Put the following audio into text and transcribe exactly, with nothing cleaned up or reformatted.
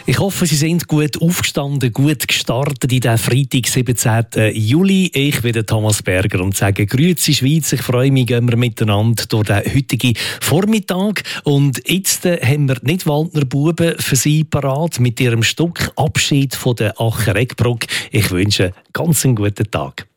Ich hoffe, Sie sind gut aufgestanden, gut gestartet in den Freitag, siebzehnten Juli. Ich bin der Thomas Berger und sage «Grüezi Schweiz». Ich freue mich, gehen wir miteinander durch den heutigen Vormittag. Und jetzt äh, haben wir nicht Waldner Buben für Sie parat mit ihrem Stück «Abschied von der Acher Eggebruck». Ich wünsche ganz einen guten Tag.